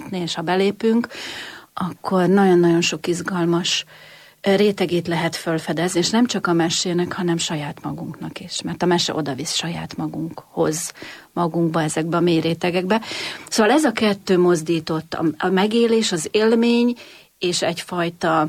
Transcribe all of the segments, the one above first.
bemutatni, és ha belépünk, akkor nagyon-nagyon sok izgalmas rétegét lehet felfedezni, és nem csak a mesének, hanem saját magunknak is, mert a mese odavisz saját magunkhoz, magunkba, ezekbe a mély rétegekbe. Szóval ez a kettő mozdított, a megélés, az élmény, és egyfajta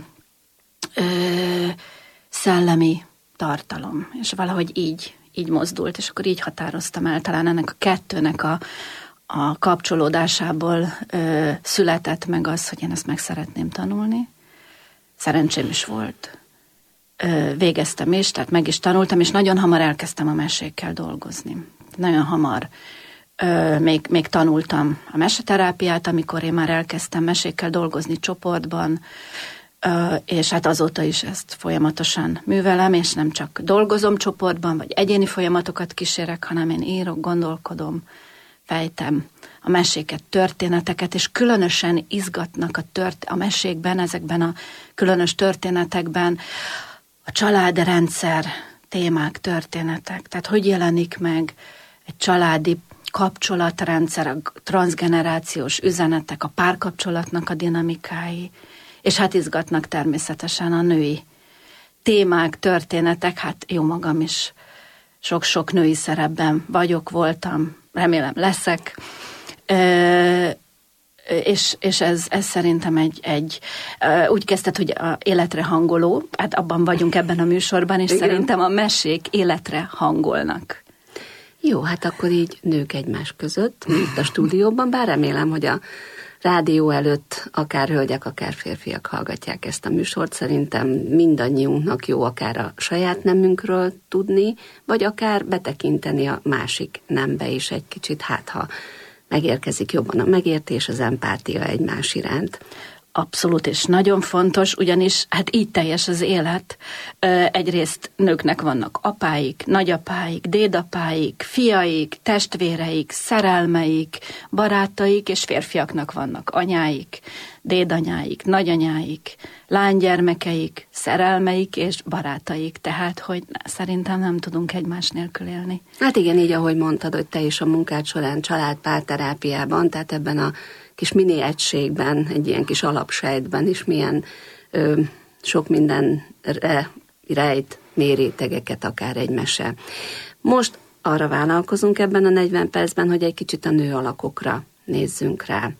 szellemi tartalom, és valahogy így mozdult, és akkor így határoztam el, talán ennek a kettőnek a kapcsolódásából született meg az, hogy én ezt meg szeretném tanulni. Szerencsém is volt. Végeztem is, tehát meg is tanultam, és nagyon hamar elkezdtem a mesékkel dolgozni. Nagyon hamar még tanultam a meseterápiát, amikor én már elkezdtem mesékkel dolgozni csoportban, és hát azóta is ezt folyamatosan művelem, és nem csak dolgozom csoportban, vagy egyéni folyamatokat kísérek, hanem én írok, gondolkodom, fejtem a meséket, történeteket, és különösen izgatnak a mesékben, ezekben a különös történetekben a családrendszer témák, történetek. Tehát hogy jelenik meg egy családi kapcsolatrendszer, a transzgenerációs üzenetek, a párkapcsolatnak a dinamikái, és hát izgatnak természetesen a női témák, történetek, hát jó magam is sok-sok női szerepben voltam, remélem leszek, és ez szerintem egy úgy kezdett, hogy a életre hangoló, hát abban vagyunk ebben a műsorban, és igen, szerintem a mesék életre hangolnak. Jó, hát akkor így nők egymás között, itt a stúdióban, bár remélem, hogy a rádió előtt akár hölgyek, akár férfiak hallgatják ezt a műsort. Szerintem mindannyiunknak jó akár a saját nemünkről tudni, vagy akár betekinteni a másik nembe is egy kicsit, hát ha megérkezik jobban a megértés, az empátia egymás iránt. Abszolút, és nagyon fontos, ugyanis hát így teljes az élet. Egyrészt nőknek vannak apáik, nagyapáik, dédapáik, fiaik, testvéreik, szerelmeik, barátaik, és férfiaknak vannak anyáik, dédanyáik, nagyanyáik, lánygyermekeik, szerelmeik és barátaik. Tehát, hogy szerintem nem tudunk egymás nélkül élni. Hát igen, így ahogy mondtad, hogy te is a munkád során család-párterápiában, tehát ebben a kis mini egységben, egy ilyen kis alapsejtben is milyen sok mindenre rejt mély rétegeket akár egy mese. Most arra vállalkozunk ebben a 40 percben, hogy egy kicsit a nő alakokra nézzünk rá.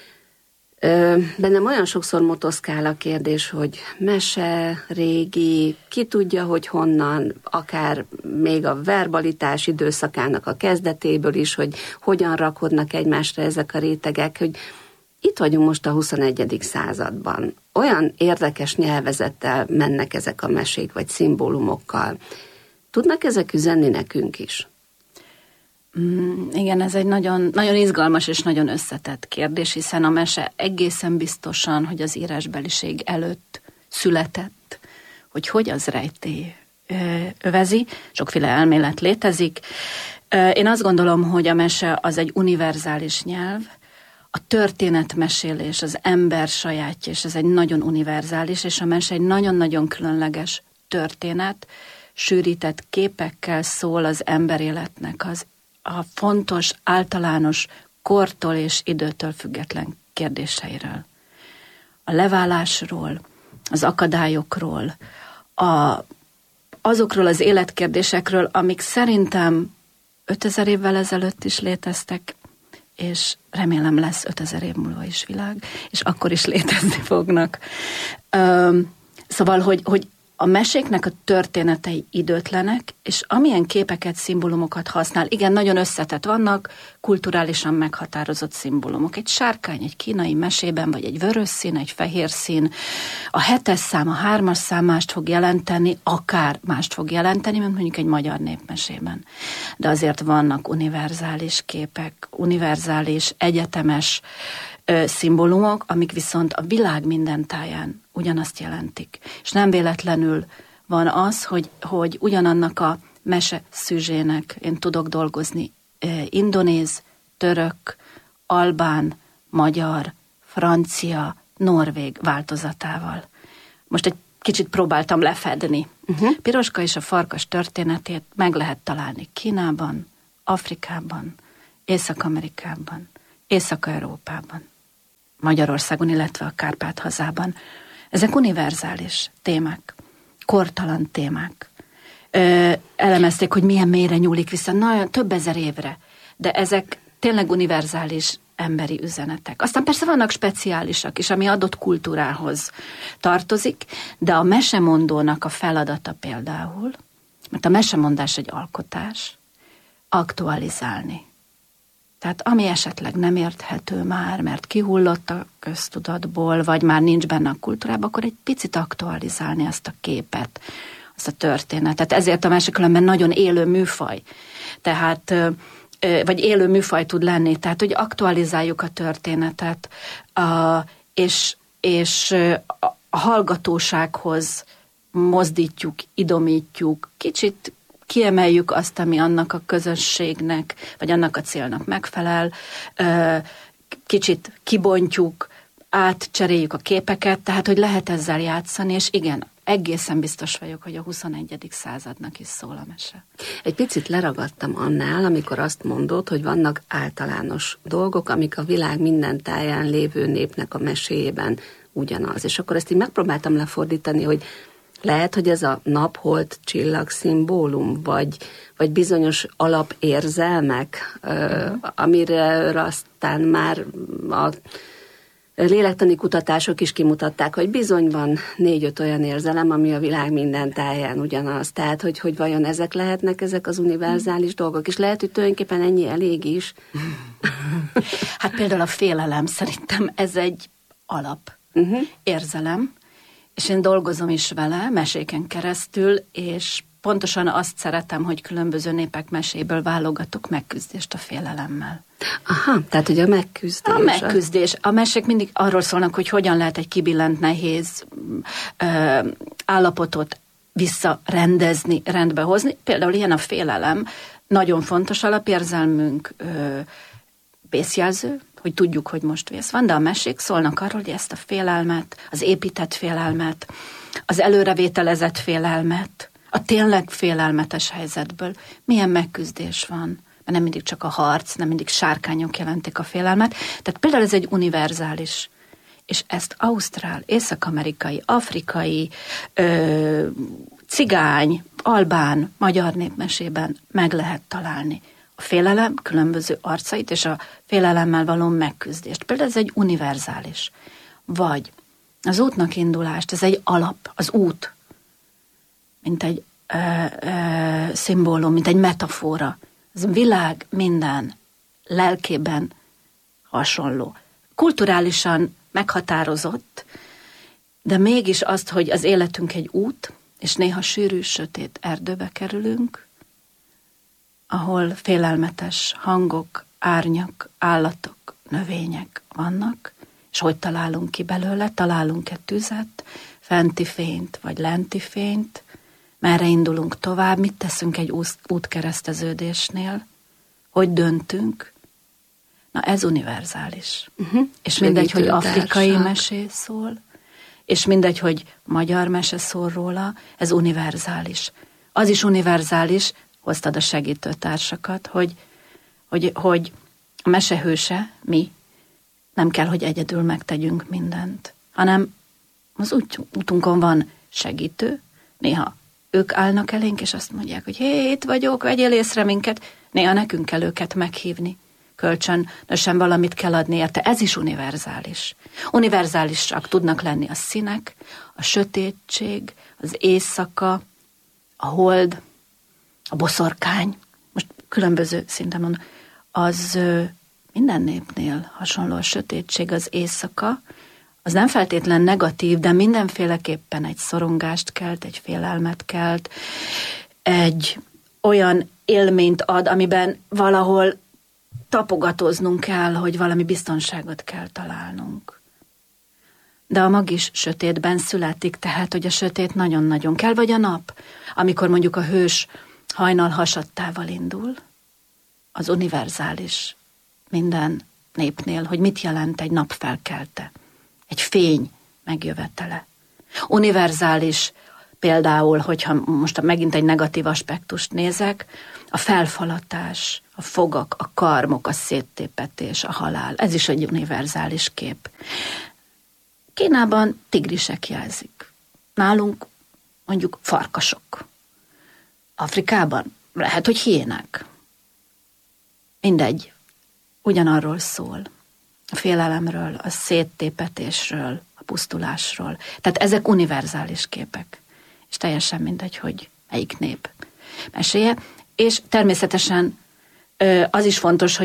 Bennem olyan sokszor motoszkál a kérdés, hogy mese, régi, ki tudja, hogy honnan, akár még a verbalitás időszakának a kezdetéből is, hogy hogyan rakodnak egymásra ezek a rétegek, hogy itt vagyunk most a 21. században. Olyan érdekes nyelvezettel mennek ezek a mesék, vagy szimbólumokkal. Tudnak ezek üzenni nekünk is? Igen, ez egy nagyon, nagyon izgalmas és nagyon összetett kérdés, hiszen a mese egészen biztosan, hogy az írásbeliség előtt született, hogy az rejtély övezi, sokféle elmélet létezik. Én azt gondolom, hogy a mese az egy univerzális nyelv, a történetmesélés, az ember sajátja, és ez egy nagyon univerzális, és a mese egy nagyon-nagyon különleges történet, sűrített képekkel szól az emberéletnek a fontos, általános kortól és időtől független kérdéseiről. A leválásról, az akadályokról, azokról az életkérdésekről, amik szerintem 5000 évvel ezelőtt is léteztek, és remélem lesz 5000 év múlva is világ, és akkor is létezni fognak. Szóval, hogy a meséknek a történetei időtlenek, és amilyen képeket, szimbólumokat használ, igen, nagyon összetett vannak, kulturálisan meghatározott szimbólumok. Egy sárkány, egy kínai mesében, vagy egy vörös szín, egy fehér szín, a 7-es szám, a 3-as szám mást fog jelenteni, akár mást fog jelenteni, mint mondjuk egy magyar népmesében. De azért vannak univerzális képek, univerzális, egyetemes szimbólumok, amik viszont a világ minden táján ugyanazt jelentik. És nem véletlenül van az, hogy ugyanannak a mese szüzsének én tudok dolgozni indonéz, török, albán, magyar, francia, norvég változatával. Most egy kicsit próbáltam lefedni. Piroska és a farkas történetét meg lehet találni Kínában, Afrikában, Észak-Amerikában, Észak-Európában. Magyarországon, illetve a Kárpát-hazában. Ezek univerzális témák, kortalan témák. Elemezték, hogy milyen mélyre nyúlik vissza, nagyon több ezer évre, de ezek tényleg univerzális emberi üzenetek. Aztán persze vannak speciálisak is, ami adott kultúrához tartozik, de a mesemondónak a feladata például, mert a mesemondás egy alkotás, aktualizálni. Tehát ami esetleg nem érthető már, mert kihullott a köztudatból, vagy már nincs benne a kultúrában, akkor egy picit aktualizálni azt a képet, azt a történetet. Ezért a mese különben nagyon élő műfaj. Tehát, vagy élő műfaj tud lenni. Tehát, hogy aktualizáljuk a történetet, és a hallgatósághoz mozdítjuk, idomítjuk, kicsit kiemeljük azt, ami annak a közösségnek, vagy annak a célnak megfelel, kicsit kibontjuk, átcseréljük a képeket, tehát, hogy lehet ezzel játszani, és igen, egészen biztos vagyok, hogy a 21. századnak is szól a mese. Egy picit leragadtam annál, amikor azt mondod, hogy vannak általános dolgok, amik a világ minden táján lévő népnek a meséjében ugyanaz. És akkor ezt így megpróbáltam lefordítani, hogy lehet, hogy ez a nap, hold, csillag szimbólum, vagy bizonyos alapérzelmek, amire aztán már a lélektani kutatások is kimutatták, hogy bizony van 4-5 olyan érzelem, ami a világ minden táján ugyanaz. Tehát, hogy vajon ezek lehetnek, ezek az univerzális dolgok, és lehet, hogy tulajdonképpen ennyi elég is. Hát például a félelem, szerintem ez egy alap érzelem, és én dolgozom is vele, meséken keresztül, és pontosan azt szeretem, hogy különböző népek meséből válogatok megküzdést a félelemmel. Aha, tehát ugye a megküzdés. A megküzdés. A mesék mindig arról szólnak, hogy hogyan lehet egy kibillent nehéz állapotot visszarendezni, rendbe hozni. Például ilyen a félelem. Nagyon fontos alapérzelmünk, vészjelző, hogy tudjuk, hogy most vész van, de a mesék szólnak arról, hogy ezt a félelmet, az épített félelmet, az előrevételezett félelmet, a tényleg félelmetes helyzetből milyen megküzdés van. Mert nem mindig csak a harc, nem mindig sárkányok jelentik a félelmet. Tehát például ez egy univerzális, és ezt ausztrál, észak-amerikai, afrikai, cigány, albán, magyar népmesében meg lehet találni. A félelem különböző arcait és a félelemmel való megküzdést. Például ez egy univerzális. Vagy az útnak indulást, ez egy alap, az út, mint egy szimbólum, mint egy metafora. Ez a világ minden lelkében hasonló. Kulturálisan meghatározott, de mégis azt, hogy az életünk egy út, és néha sűrű, sötét erdőbe kerülünk, ahol félelmetes hangok, árnyak, állatok, növények vannak, és hogy találunk ki belőle, találunk-e tüzet, fenti fényt, vagy lenti fényt, merre indulunk tovább, mit teszünk egy útkereszteződésnél, hogy döntünk. Na ez univerzális. És mindegy, hogy afrikai mesé szól, és mindegy, hogy magyar mese szól róla, ez univerzális. Az is univerzális, hoztad a segítőtársakat, hogy a mesehőse, mi, nem kell, hogy egyedül megtegyünk mindent, hanem az útunkon van segítő, néha ők állnak elénk, és azt mondják, hogy hé, itt vagyok, vegyél észre minket, néha nekünk kell őket meghívni, kölcsönösen valamit kell adni érte, ez is univerzális. Univerzálisak tudnak lenni a színek, a sötétség, az éjszaka, a hold, a boszorkány, most különböző szinten mondom, az minden népnél hasonló, a sötétség, az éjszaka, az nem feltétlen negatív, de mindenféleképpen egy szorongást kelt, egy félelmet kelt, egy olyan élményt ad, amiben valahol tapogatóznunk kell, hogy valami biztonságot kell találnunk. De a mag is sötétben születik, tehát, hogy a sötét nagyon-nagyon kell, vagy a nap, amikor mondjuk a hős hajnal hasadtával indul, az univerzális minden népnél, hogy mit jelent egy nap felkelte, egy fény megjövetele. Univerzális Például, hogyha most megint egy negatív aspektust nézek, a felfalatás, a fogak, a karmok, a széttépetés, a halál. Ez is egy univerzális kép. Kínában tigrisek jelzik. Nálunk mondjuk farkasok. Afrikában lehet, hogy hiénák. Mindegy. Ugyanarról szól. A félelemről, a széttépetésről, a pusztulásról. Tehát ezek univerzális képek. És teljesen mindegy, hogy melyik nép meséje. És természetesen az is fontos,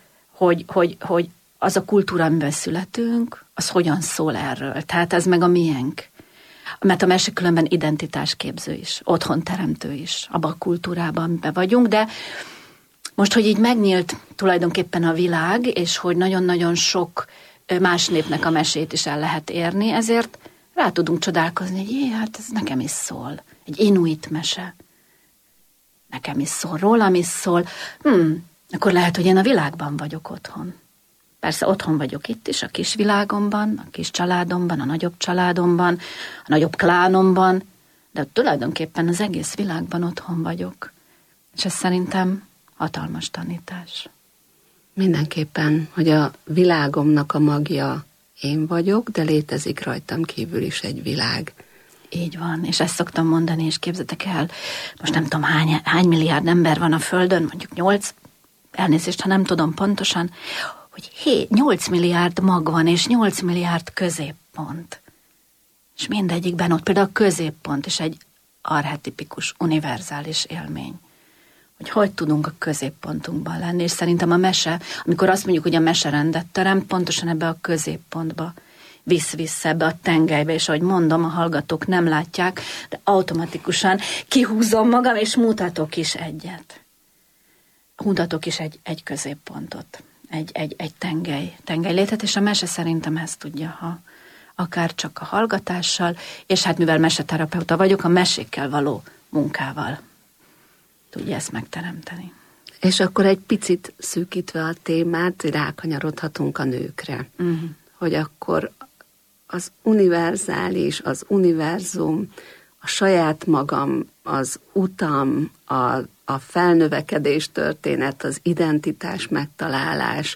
hogy az a kultúra, amiben születünk, az hogyan szól erről. Tehát ez meg a miénk. Mert a mese különben identitásképző is, otthonteremtő is, abban a kultúrában, amiben vagyunk, de most, hogy így megnyílt tulajdonképpen a világ, és hogy nagyon-nagyon sok más népnek a mesét is el lehet érni, ezért rá tudunk csodálkozni, hogy hát ez nekem is szól. Egy inuit mese. Nekem is szól, rólam is szól. Akkor lehet, hogy én a világban vagyok otthon. Persze otthon vagyok itt is, a kis világomban, a kis családomban, a nagyobb családomban, a nagyobb klánomban, de tulajdonképpen az egész világban otthon vagyok. És ez szerintem hatalmas tanítás. Mindenképpen, hogy a világomnak a magja én vagyok, de létezik rajtam kívül is egy világ. Így van, és ezt szoktam mondani, és képzeljétek el, most nem tudom hány milliárd ember van a Földön, mondjuk 8, elnézést, ha nem tudom pontosan, hogy 8 milliárd mag van, és 8 milliárd középpont. És mindegyikben ott például a középpont is egy archetipikus, univerzális élmény. Hogy tudunk a középpontunkban lenni, és szerintem a mese, amikor azt mondjuk, hogy a mese rendet terem, pontosan ebbe a középpontba visz ebbe a tengelybe, és ahogy mondom, a hallgatók nem látják, de automatikusan kihúzom magam, és mutatok is egyet. Mutatok is egy középpontot, egy tengelylétet, és a mese szerintem ezt tudja, akár csak a hallgatással, és hát mivel meseterapeuta vagyok, a mesékkel való munkával tudja ezt megteremteni. És akkor egy picit szűkítve a témát, rákanyarodhatunk a nőkre. Hogy akkor az univerzális, az univerzum, a saját magam, az utam, a felnövekedés történet, az identitás megtalálás.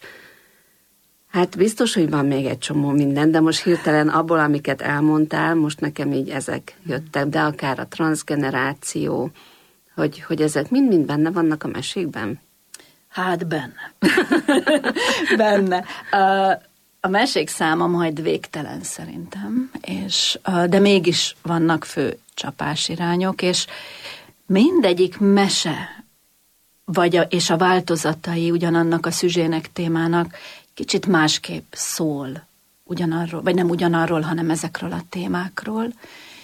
Hát biztos, hogy van még egy csomó minden, de most hirtelen abból, amiket elmondtál, most nekem így ezek jöttek, de akár a transzgeneráció, hogy ezek mind-mind benne vannak a mesékben? Hát benne. Benne. A mesék száma majd végtelen szerintem, de mégis vannak fő csapásirányok, és mindegyik mese, és a változatai ugyanannak a szüzsének, témának kicsit másképp szól ugyanarról, vagy nem ugyanarról, hanem ezekről a témákról.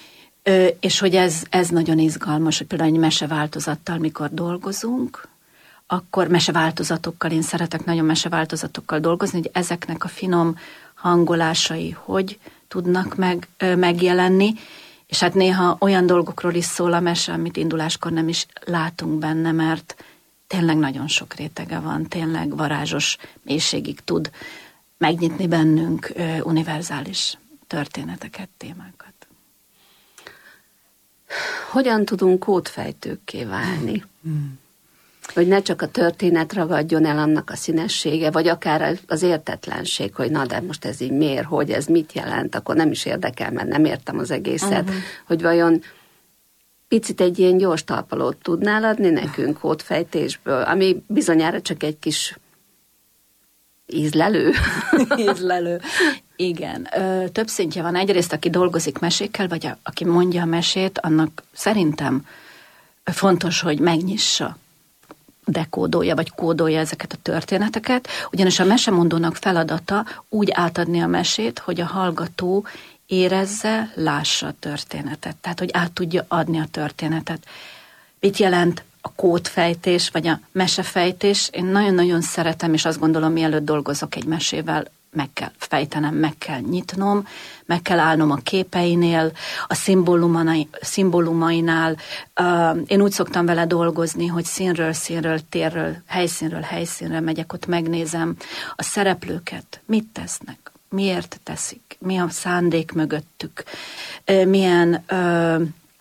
És hogy ez nagyon izgalmas, hogy például egy meseváltozattal mikor dolgozunk, akkor meseváltozatokkal, én szeretek nagyon meseváltozatokkal dolgozni, hogy ezeknek a finom hangolásai hogy tudnak megjelenni, és hát néha olyan dolgokról is szól a mese, amit induláskor nem is látunk benne, mert tényleg nagyon sok rétege van, tényleg varázsos mélységig tud megnyitni bennünk univerzális történeteket, témákat. Hogyan tudunk kódfejtőkké válni? Hogy ne csak a történet ragadjon el annak a színessége, vagy akár az értetlenség, hogy na de most ez így miért, hogy ez mit jelent, akkor nem is érdekel, mert nem értem az egészet. Hogy vajon picit egy ilyen gyors talpalót tudnál adni nekünk kódfejtésből, ami bizonyára csak egy kis ízlelő. Ízlelő. Igen. Több szintje van. Egyrészt, aki dolgozik mesékkel, vagy aki mondja a mesét, annak szerintem fontos, hogy megnyissa, dekódolja, vagy kódolja ezeket a történeteket, ugyanis a mesemondónak feladata úgy átadni a mesét, hogy a hallgató érezze, lássa a történetet. Tehát, hogy át tudja adni a történetet. Mit jelent a kódfejtés, vagy a mesefejtés? Én nagyon-nagyon szeretem, és azt gondolom, mielőtt dolgozok egy mesével, meg kell fejtenem, meg kell nyitnom, meg kell állnom a képeinél, a szimbólumainál. Én úgy szoktam vele dolgozni, hogy színről színről, térről, helyszínről megyek, ott megnézem a szereplőket, mit tesznek, miért teszik, mi a szándék mögöttük, milyen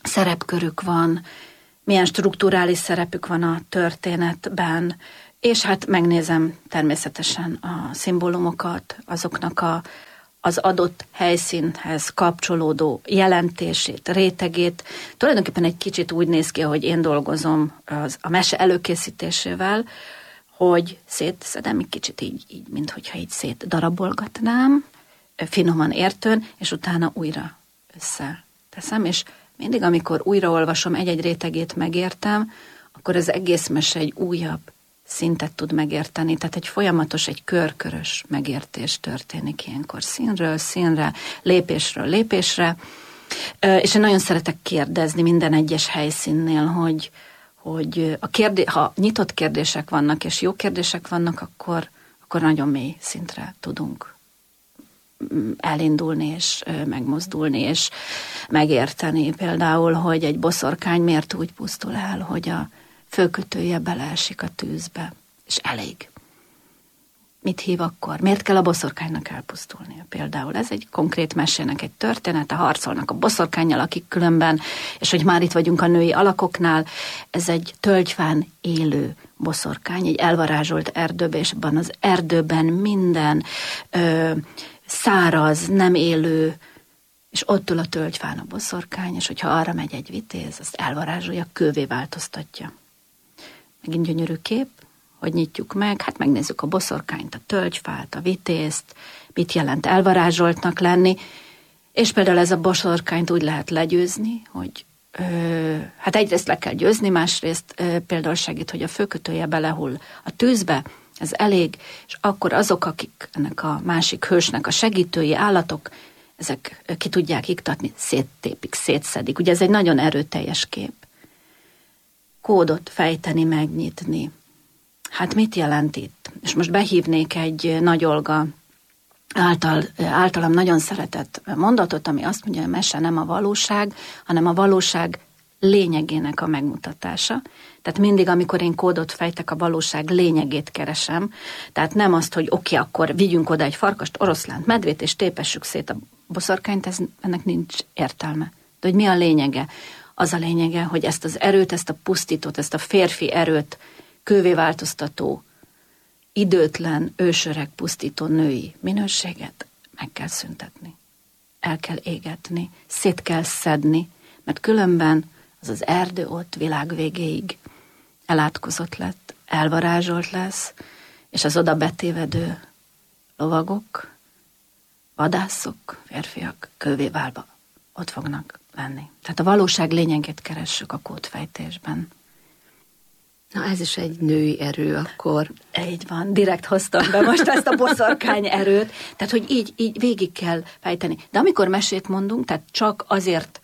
szerepkörük van, milyen strukturális szerepük van a történetben, és hát megnézem természetesen a szimbólumokat, azoknak az adott helyszínhez kapcsolódó jelentését, rétegét. Tulajdonképpen egy kicsit úgy néz ki, ahogy én dolgozom a mese előkészítésével, hogy szétszedem egy kicsit így, mint hogyha így szétdarabolgatnám, finoman értőn, és utána újra összeteszem, és mindig, amikor újraolvasom egy-egy rétegét megértem, akkor az egész mese egy újabb szintet tud megérteni, tehát egy folyamatos, egy körkörös megértés történik ilyenkor színről színre, lépésről lépésre, és én nagyon szeretek kérdezni minden egyes helyszínnél, hogy ha nyitott kérdések vannak, és jó kérdések vannak, akkor nagyon mély szintre tudunk elindulni, és megmozdulni, és megérteni. Például, hogy egy boszorkány miért úgy pusztul el, hogy a főkötője beleesik a tűzbe, és elég. Mit hív akkor? Miért kell a boszorkánynak elpusztulnia? Például ez egy konkrét mesének egy története, harcolnak a boszorkánnyal, akik különben, és hogy már itt vagyunk a női alakoknál, ez egy tölgyfán élő boszorkány, egy elvarázsolt erdőben, és abban az erdőben minden száraz, nem élő, és ott ül a tölgyfán a boszorkány, és hogyha arra megy egy vitéz, azt elvarázsolja, kővé változtatja. Megint gyönyörű kép, hogy nyitjuk meg, hát megnézzük a boszorkányt, a tölgyfát, a vitézt, mit jelent elvarázsoltnak lenni, és például ez a boszorkányt úgy lehet legyőzni, hogy hát egyrészt le kell győzni, másrészt például segít, hogy a főkötője belehull a tűzbe, ez elég, és akkor azok, akik ennek a másik hősnek a segítői állatok, ezek ki tudják iktatni, széttépik, szétszedik. Ugye ez egy nagyon erőteljes kép. Kódot fejteni, megnyitni. Hát mit jelent itt? És most behívnék egy Nagy Olga általam nagyon szeretett mondatot, ami azt mondja, hogy a mese nem a valóság, hanem a valóság lényegének a megmutatása. Tehát mindig, amikor én kódot fejtek, a valóság lényegét keresem. Tehát nem azt, hogy oké, akkor vigyünk oda egy farkast, oroszlánt, medvét, és tépessük szét a boszorkányt, ennek nincs értelme. De hogy mi a lényege? Az a lényege, hogy ezt az erőt, ezt a pusztítót, ezt a férfi erőt, kővé változtató, időtlen, ősöreg, pusztító női minőséget meg kell szüntetni. El kell égetni, szét kell szedni, mert különben az az erdő ott világ végéig elátkozott lett, elvarázsolt lesz, és az oda betévedő lovagok, vadászok, férfiak kővé válva ott fognak lenni. Tehát a valóság lényegét keressük a kódfejtésben. Na ez is egy női erő akkor. Így van, direkt hoztam be most ezt a boszorkány erőt, tehát hogy így végig kell fejteni. De amikor mesét mondunk, tehát csak azért,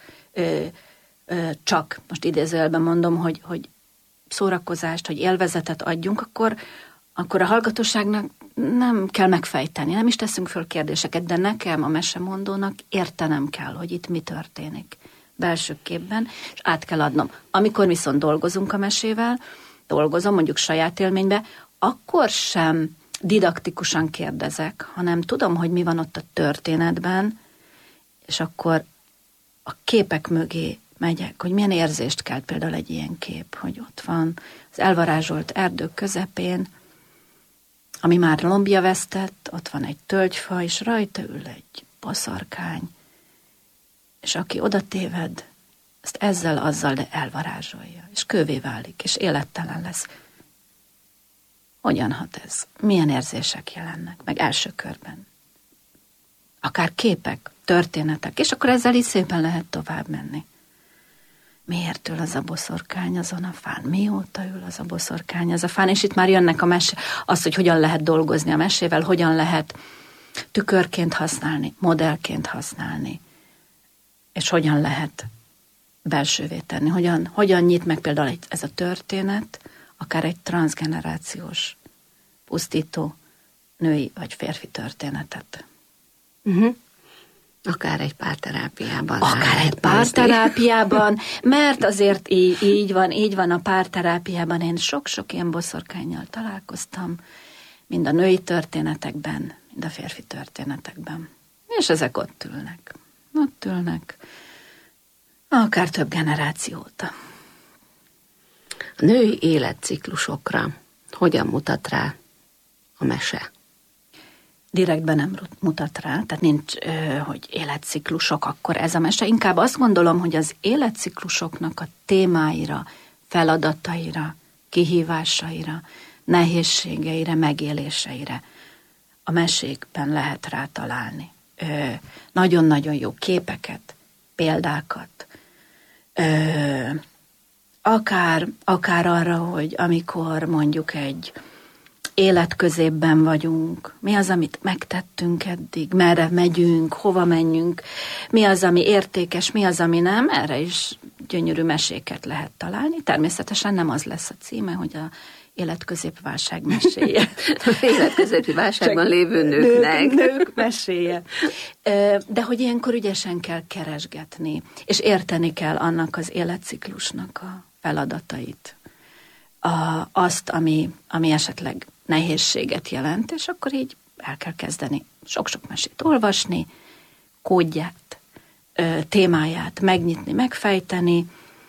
csak, most idézőjelben mondom, hogy szórakozást, hogy élvezetet adjunk, akkor a hallgatóságnak nem kell megfejteni, nem is teszünk föl kérdéseket, de nekem, a mesemondónak értenem kell, hogy itt mi történik belső képben, és át kell adnom. Amikor viszont dolgozunk a mesével, mondjuk saját élménybe, akkor sem didaktikusan kérdezek, hanem tudom, hogy mi van ott a történetben, és akkor a képek mögé megyek, hogy milyen érzést kelt például egy ilyen kép, hogy ott van az elvarázsolt erdők közepén, ami már lombja vesztett, ott van egy tölgyfa, és rajta ül egy boszorkány, és aki oda téved, azt azzal, de elvarázsolja, és kővé válik, és élettelen lesz. Hogyan hat ez? Milyen érzések jelennek meg első körben? Akár képek, történetek, és akkor ezzel is szépen lehet tovább menni. Miért ül az a boszorkány azon a fán? Mióta ül az a boszorkány az a fán? És itt már jönnek a mese, az, hogy hogyan lehet dolgozni a mesével, hogyan lehet tükörként használni, modellként használni, és hogyan lehet belsővé tenni. Hogyan nyit meg például ez a történet, akár egy transzgenerációs, pusztító női vagy férfi történetet. Uh-huh. Akár egy párterápiában. Akár egy párterápiában, mert azért így van a párterápiában. Én sok-sok ilyen boszorkánnyal találkoztam, mind a női történetekben, mind a férfi történetekben. És ezek ott ülnek. Akár több generáció óta. A női életciklusokra hogyan mutat rá a mese? Direktben nem mutat rá, tehát nincs, hogy életciklusok, akkor ez a mese. Inkább azt gondolom, hogy az életciklusoknak a témáira, feladataira, kihívásaira, nehézségeire, megéléseire a mesékben lehet rátalálni. Nagyon-nagyon jó képeket, példákat, akár arra, hogy amikor mondjuk egy életközépben vagyunk, mi az, amit megtettünk eddig, merre megyünk, hova menjünk, mi az, ami értékes, mi az, ami nem, erre is gyönyörű meséket lehet találni. Természetesen nem az lesz a címe, hogy a életközépválság meséje. Életközépi válságban lévő nőknek. Nők meséje. De hogy ilyenkor ügyesen kell keresgetni, és érteni kell annak az életciklusnak a feladatait. Azt, ami esetleg nehézséget jelent, és akkor így el kell kezdeni sok-sok mesét olvasni, kódját, témáját megnyitni, megfejteni,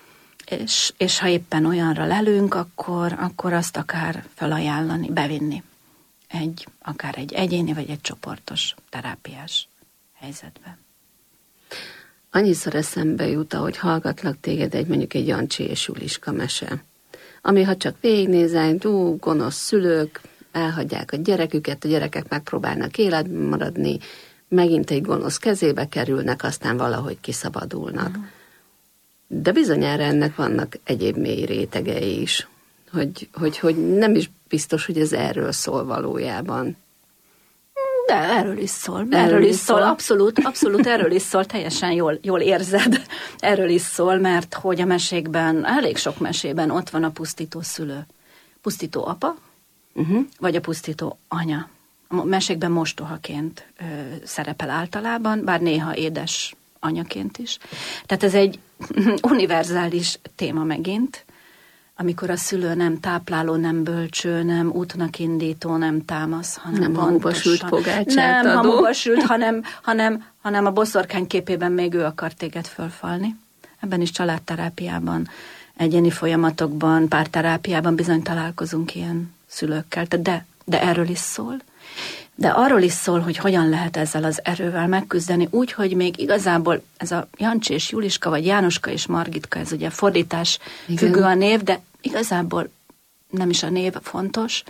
és ha éppen olyanra lelünk, akkor azt akár felajánlani, bevinni akár egy egyéni vagy egy csoportos terápiás helyzetben. Annyiszor eszembe jut, ahogy hallgatlak téged mondjuk egy Jancsi és Juliska mese, ami ha csak végignézel, gonosz szülők, elhagyják a gyereküket, a gyerekek megpróbálnak életben maradni, megint egy gonosz kezébe kerülnek, aztán valahogy kiszabadulnak. De bizonyára ennek vannak egyéb mély rétegei is, hogy nem is biztos, hogy ez erről szól valójában. De erről is szól. Erről is szól. Abszolút erről is szól, teljesen jól érzed. Erről is szól, mert hogy a mesékben, elég sok mesében ott van a pusztító szülő. Pusztító apa, vagy a pusztító anya. A mesékben mostohaként szerepel általában, bár néha édes anyaként is. Tehát ez egy univerzális téma megint, amikor a szülő nem tápláló, nem bölcső, nem útnak indító, nem támasz, hanem nem hamuba sült pogácsát nem adó. hamuba sült, hanem a boszorkány képében még ő akar téged fölfalni. Ebben is családterápiában, egyéni folyamatokban, párterápiában bizony találkozunk ilyen szülőkkel. De erről is szól. De arról is szól, hogy hogyan lehet ezzel az erővel megküzdeni, úgy, hogy még igazából ez a Jancsi és Juliska, vagy Jánoska és Margitka, ez ugye fordítás függő a név, de igazából nem is a név fontos.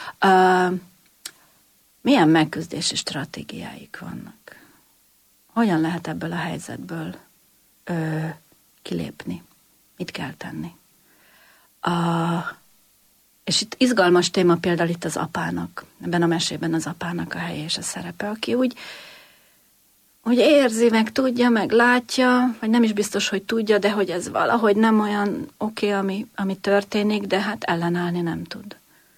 Milyen megküzdési stratégiáik vannak? Hogyan lehet ebből a helyzetből kilépni? Mit kell tenni? És itt izgalmas téma például itt az apának, ebben a mesében az apának a helye és a szerepe, aki úgy érzi, meg tudja, meg látja, vagy nem is biztos, hogy tudja, de hogy ez valahogy nem olyan oké, ami történik, de hát ellenállni nem tud.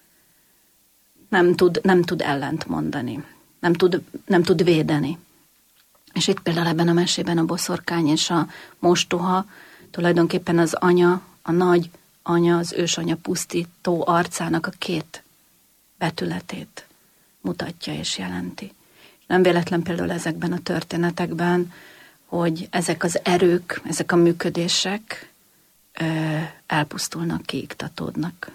Nem tud ellent mondani. Nem tud védeni. És itt például ebben a mesében a boszorkány és a mostoha, tulajdonképpen az anya, a nagy anya, az ősanya pusztító arcának a két betületét mutatja és jelenti. Nem véletlen például ezekben a történetekben, hogy ezek az erők, ezek a működések elpusztulnak, kiiktatódnak.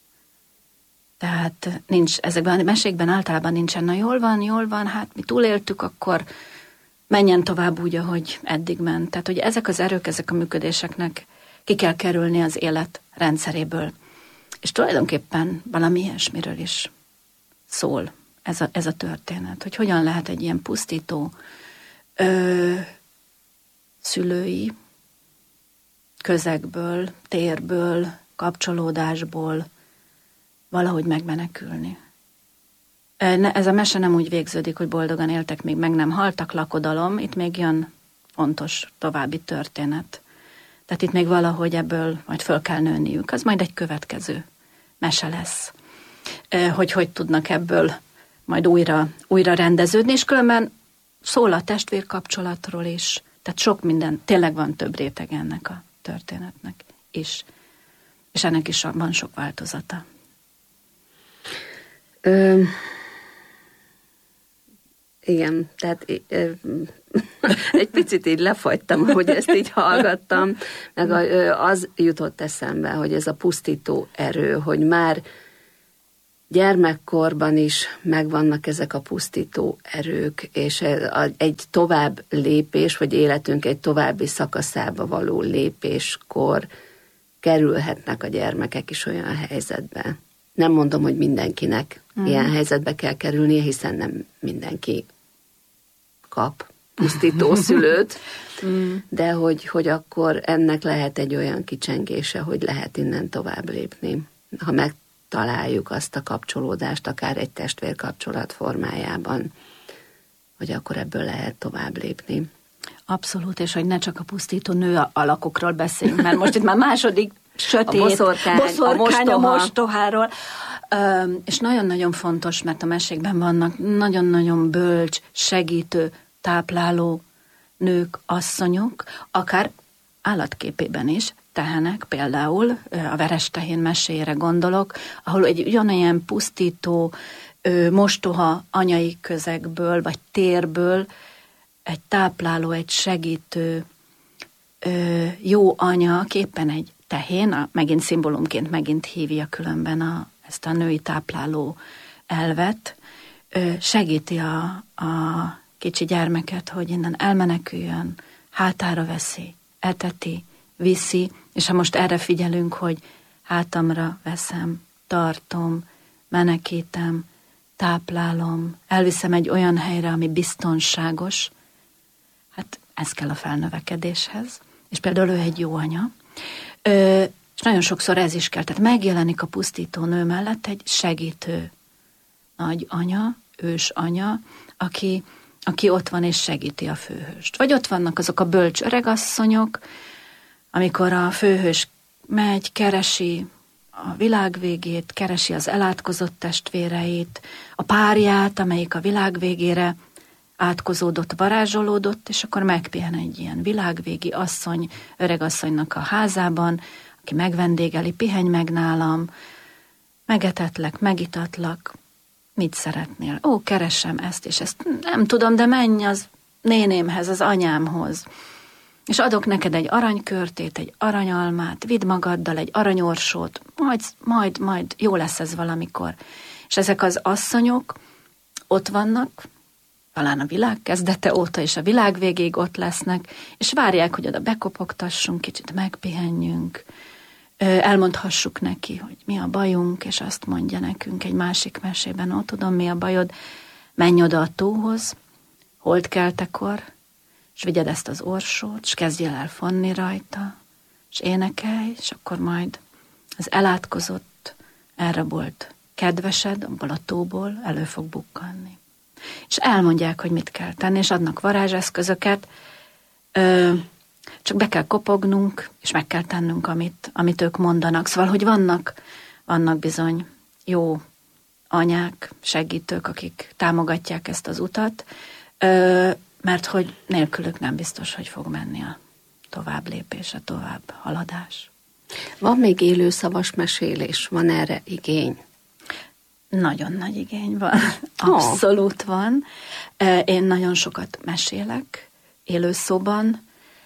Tehát ezekben a mesékben általában nincsen, na jól van, hát mi túléltük, akkor menjen tovább úgy, ahogy eddig ment. Tehát, hogy ezek az erők, ezek a működéseknek ki kell kerülni az élet rendszeréből. És tulajdonképpen valami ilyesmiről is szól ez a történet, hogy hogyan lehet egy ilyen pusztító szülői közegből, térből, kapcsolódásból valahogy megmenekülni. Ez a mese nem úgy végződik, hogy boldogan éltek, még meg nem haltak, lakodalom, itt még jön fontos további történet. Tehát itt még valahogy ebből majd föl kell nőniük. Az majd egy következő mese lesz. Hogy tudnak ebből majd újra rendeződni, és különben szól a testvérkapcsolatról is. Tehát sok minden, tényleg van több réteg ennek a történetnek is. És ennek is van sok változata. Igen, tehát egy picit így lefagytam, hogy ezt így hallgattam, meg az jutott eszembe, hogy ez a pusztító erő, hogy már gyermekkorban is megvannak ezek a pusztító erők, és egy tovább lépés, vagy életünk egy további szakaszába való lépéskor kerülhetnek a gyermekek is olyan helyzetbe. Nem mondom, hogy mindenkinek ilyen helyzetbe kell kerülnie, hiszen nem mindenki kap pusztító szülőt, de hogy akkor ennek lehet egy olyan kicsengése, hogy lehet innen tovább lépni. Ha megtaláljuk azt a kapcsolódást, akár egy testvérkapcsolat formájában, hogy akkor ebből lehet tovább lépni. Abszolút, és hogy ne csak a pusztító nő alakokról beszéljünk, mert most itt már második sötét, a boszorkány a mostoháról. És nagyon-nagyon fontos, mert a mesékben vannak nagyon-nagyon bölcs, segítő, tápláló nők, asszonyok, akár állatképében is, tehenek, például a Verestehén meséjére gondolok, ahol egy ugyanilyen pusztító, mostoha anyai közegből, vagy térből egy tápláló, egy segítő, jó anya, éppen egy tehén, megint szimbólumként megint hívja különben ezt a női tápláló elvet, segíti a kicsi gyermeket, hogy innen elmeneküljön, hátára veszi, eteti, viszi, és ha most erre figyelünk, hogy hátamra veszem, tartom, menekítem, táplálom, elviszem egy olyan helyre, ami biztonságos, hát ez kell a felnövekedéshez, és például ő egy jó anya, és nagyon sokszor ez is kell, tehát megjelenik a pusztító nő mellett egy segítő nagy anya, ős anya, aki ott van és segíti a főhőst. Vagy ott vannak azok a bölcs öregasszonyok, amikor a főhős megy, keresi a világ végét, keresi az elátkozott testvéreit, a párját, amelyik a világ végére átkozódott, varázsolódott, és akkor megpihen egy ilyen világvégi asszony, öregasszonynak a házában, aki megvendégeli, pihenj meg nálam, megetetlek, megitatlak, mit szeretnél? Ó, keresem ezt és ezt. Nem tudom, de menj az nénémhez, az anyámhoz. És adok neked egy aranykörtét, egy aranyalmát, vidd magaddal egy aranyorsót, majd jó lesz ez valamikor. És ezek az asszonyok ott vannak, talán a világ kezdete óta és a világ végéig ott lesznek, és várják, hogy oda bekopogtassunk, kicsit megpihenjünk, elmondhassuk neki, hogy mi a bajunk, és azt mondja nekünk egy másik mesében, ó, tudom, mi a bajod, menj oda a tóhoz, holdkeltekor, és vigyed ezt az orsót, és kezdjél el fonni rajta, és énekelj, és akkor majd az elátkozott, elrabolt kedvesed, abból a tóból elő fog bukkanni. És elmondják, hogy mit kell tenni, és adnak varázseszközöket, csak be kell kopognunk, és meg kell tennünk, amit ők mondanak. Szóval, hogy vannak bizony jó anyák, segítők, akik támogatják ezt az utat, mert hogy nélkülük nem biztos, hogy fog menni a tovább lépés, a tovább haladás. Van még élőszavas mesélés? Van erre igény? Nagyon nagy igény van. Abszolút van. Én nagyon sokat mesélek élőszóban,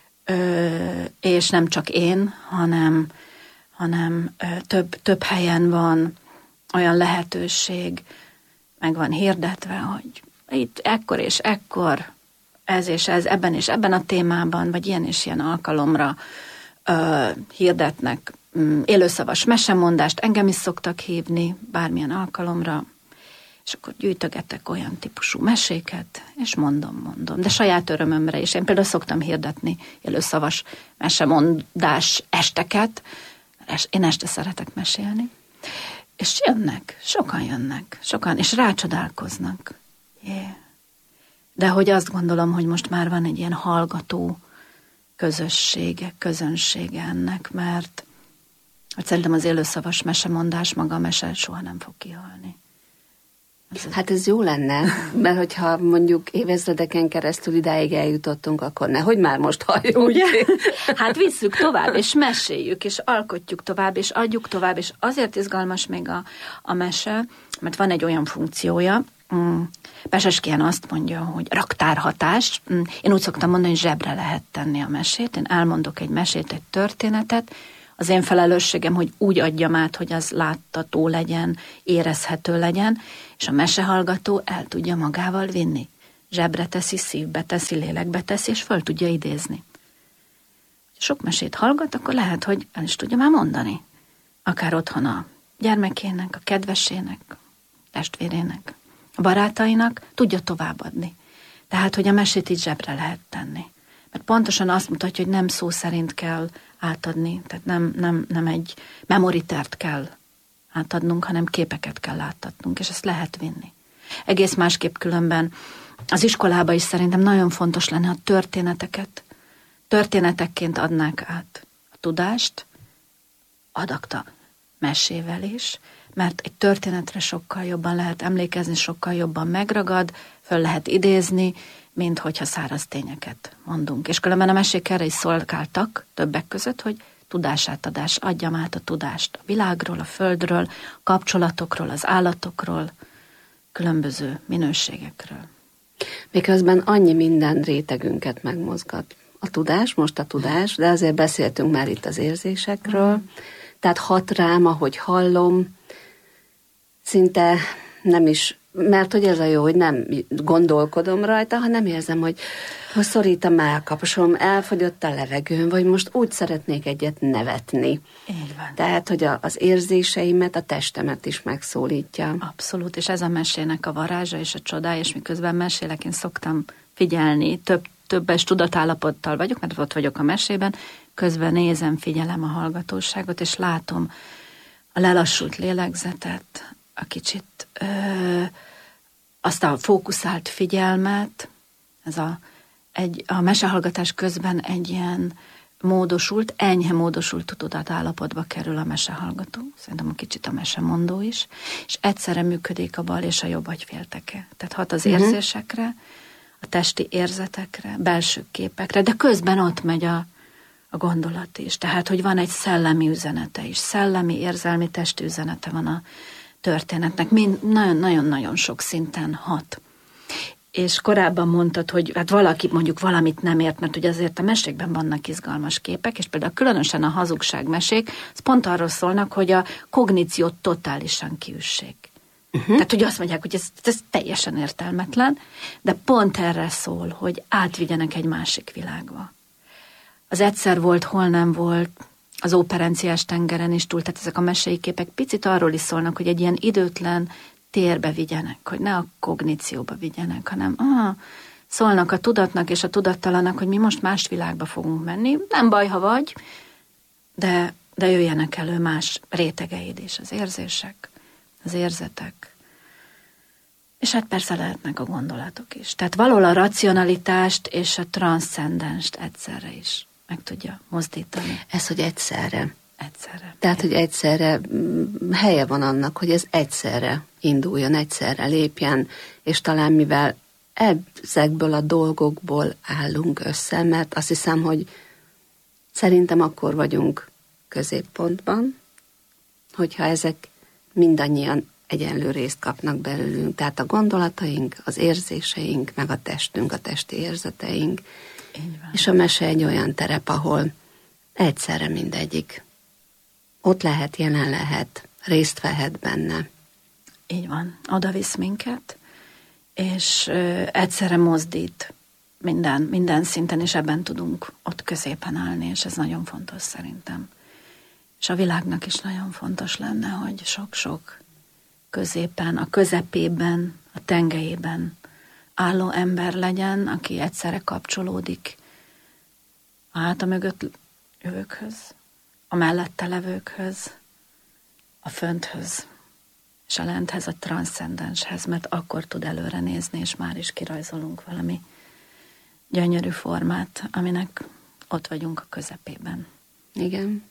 és nem csak én, hanem több helyen van olyan lehetőség, meg van hirdetve, hogy itt ekkor és ekkor, ez és ez, ebben és ebben a témában, vagy ilyen és ilyen alkalomra hirdetnek élőszavas mesemondást, engem is szoktak hívni bármilyen alkalomra, és akkor gyűjtögetek olyan típusú meséket, és mondom, de saját örömömre is. Én például szoktam hirdetni élőszavas mesemondás esteket, én este szeretek mesélni, és sokan jönnek, és rácsodálkoznak. Yeah. De hogy azt gondolom, hogy most már van egy ilyen hallgató közönsége ennek, mert hogy szerintem az élőszavas mesemondás, maga a mese soha nem fog kihalni. Hát ez jó lenne, mert hogyha mondjuk évezredeken keresztül idáig eljutottunk, akkor nehogy már most halljunk. Ugye? Hát visszük tovább, és meséljük, és alkotjuk tovább, és adjuk tovább, és azért izgalmas még a mese, mert van egy olyan funkciója, Peseskian azt mondja, hogy raktárhatás. Én úgy szoktam mondani, hogy zsebre lehet tenni a mesét. Én elmondok egy mesét, egy történetet. Az én felelősségem, hogy úgy adjam át, hogy az láttató legyen, érezhető legyen, és a mesehallgató el tudja magával vinni. Zsebre teszi, szívbe teszi, lélekbe teszi, és föl tudja idézni. Ha sok mesét hallgat, akkor lehet, hogy el is tudja már mondani. Akár otthon a gyermekének, a kedvesének, a testvérének, a barátainak tudja továbbadni. Tehát, hogy a mesét így zsebre lehet tenni. Mert pontosan azt mutatja, hogy nem szó szerint kell átadni, tehát nem egy memoritert kell átadnunk, hanem képeket kell átadnunk, és ezt lehet vinni. Egész másképp különben az iskolában is szerintem nagyon fontos lenne, a történetekként adnák át a tudást, adakta mesével is, mert egy történetre sokkal jobban lehet emlékezni, sokkal jobban megragad, föl lehet idézni, mint hogyha száraz tényeket mondunk. És különben a mesék erre is szolgáltak többek között, hogy tudásátadás, adjam át a tudást a világról, a földről, a kapcsolatokról, az állatokról, különböző minőségekről. Miközben annyi minden rétegünket megmozgat. A tudás, most a tudás, de azért beszéltünk már itt az érzésekről, tehát hat rám, ahogy hallom, szinte nem is, mert hogy ez a jó, hogy nem gondolkodom rajta, hanem érzem, hogy szorít a mellkaposom, elfogyott a levegőm, vagy most úgy szeretnék egyet nevetni. Így van. Tehát, hogy az érzéseimet, a testemet is megszólítja. Abszolút, és ez a mesének a varázsa és a csodája, és miközben mesélek, én szoktam figyelni, többes tudatállapottal vagyok, mert ott vagyok a mesében, közben nézem, figyelem a hallgatóságot, és látom a lelassult lélegzetet, a kicsit azt a fókuszált figyelmet, ez a mesehallgatás közben egy ilyen enyhe módosult tudatállapotba kerül a mesehallgató, szerintem a kicsit a mesemondó is, és egyszerre működik a bal és a jobb agyfélteke. Tehát hat az érzésekre, a testi érzetekre, belső képekre, de közben ott megy a gondolat is. Tehát, hogy van egy szellemi üzenete is, szellemi, érzelmi, testi üzenete van a történetnek. Nagyon-nagyon sok szinten hat. És korábban mondtad, hogy hát valaki mondjuk valamit nem ért, mert ugye azért a mesékben vannak izgalmas képek, és például különösen a hazugságmesék, az pont arról szólnak, hogy a kogníciót totálisan kiüssék. Tehát, hogy azt mondják, hogy ez teljesen értelmetlen, de pont erre szól, hogy átvigyenek egy másik világba. Az egyszer volt, hol nem volt, az óperenciás tengeren is túl, tehát ezek a mesei képek picit arról is szólnak, hogy egy ilyen időtlen térbe vigyenek, hogy ne a kognícióba vigyenek, hanem szólnak a tudatnak és a tudattalannak, hogy mi most más világba fogunk menni. Nem baj, ha vagy, de jöjjenek elő más rétegeid is, az érzések, az érzetek. És hát persze lehetnek a gondolatok is. Tehát valahol a racionalitást és a transzcendenst egyszerre is meg tudja mozdítani. Ez, hogy egyszerre. Egyszerre. Tehát, hogy egyszerre helye van annak, hogy ez egyszerre induljon, egyszerre lépjen, és talán mivel ezekből a dolgokból állunk össze, mert azt hiszem, hogy szerintem akkor vagyunk középpontban, hogyha ezek mindannyian egyenlő részt kapnak belőlünk. Tehát a gondolataink, az érzéseink, meg a testünk, a testi érzeteink. És a mese egy olyan terep, ahol egyszerre mindegyik ott lehet, jelen lehet, részt vehet benne. Így van. Oda visz minket, és egyszerre mozdít minden szinten, és ebben tudunk ott középen állni, és ez nagyon fontos szerintem. És a világnak is nagyon fontos lenne, hogy sok-sok középen, a közepében, a tengelyében álló ember legyen, aki egyszerre kapcsolódik a háta mögött jövőkhöz, a mellette levőkhöz, a fönthöz, és a lenthez, a transzcendenshez, mert akkor tud előre nézni, és már is kirajzolunk valami gyönyörű formát, aminek ott vagyunk a közepében. Igen.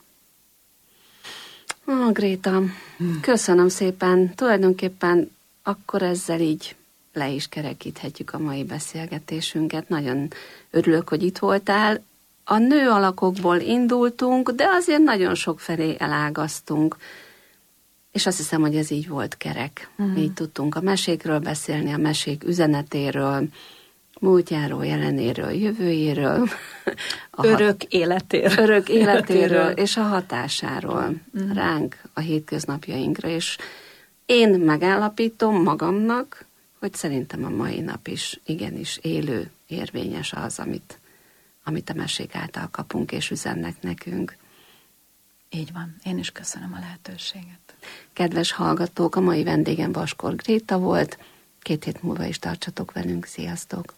Gréta, köszönöm szépen. Tulajdonképpen akkor ezzel így le is kerekíthetjük a mai beszélgetésünket. Nagyon örülök, hogy itt voltál. A nő alakokból indultunk, de azért nagyon sok felé elágaztunk. És azt hiszem, hogy ez így volt kerek. Így tudtunk a mesékről beszélni, a mesék üzenetéről, múltjáról, jelenéről, jövőjéről. Örök életéről. És a hatásáról ránk, a hétköznapjainkra. És én megállapítom magamnak, hogy szerintem a mai nap is igenis élő, érvényes az, amit a mesék által kapunk és üzennek nekünk. Így van. Én is köszönöm a lehetőséget. Kedves hallgatók, a mai vendégem Vaskor Gréta volt. 2 hét múlva is tartsatok velünk. Sziasztok!